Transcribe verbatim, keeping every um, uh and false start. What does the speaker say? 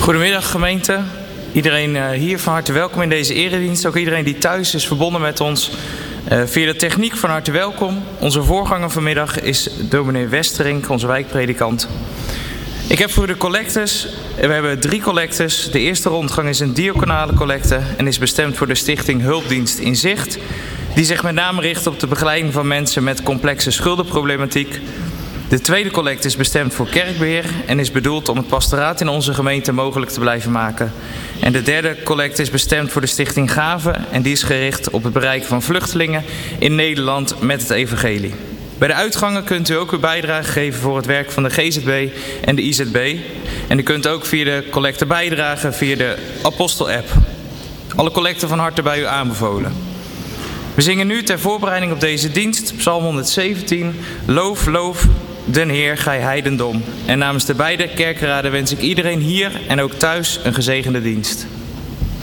Goedemiddag gemeente. Iedereen uh, hier van harte welkom in deze eredienst. Ook iedereen die thuis is verbonden met ons uh, via de techniek van harte welkom. Onze voorganger vanmiddag is dominee Westerink, onze wijkpredikant. Ik heb voor de collectes, we hebben drie collectes. De eerste rondgang is een diaconale collecte en is bestemd voor de stichting Hulpdienst in Zicht. Die zich met name richt op de begeleiding van mensen met complexe schuldenproblematiek. De tweede collecte is bestemd voor kerkbeheer en is bedoeld om het pastoraat in onze gemeente mogelijk te blijven maken. En de derde collecte is bestemd voor de stichting Gaven en die is gericht op het bereiken van vluchtelingen in Nederland met het evangelie. Bij de uitgangen kunt u ook uw bijdrage geven voor het werk van de G Z B en de I Z B. En u kunt ook via de collecte bijdragen via de Apostel-app. Alle collecten van harte bij u aanbevolen. We zingen nu ter voorbereiding op deze dienst Psalm honderdzeventien. Loof, loof den Heer, gij heidendom. En namens de beide kerkenraden wens ik iedereen hier en ook thuis een gezegende dienst.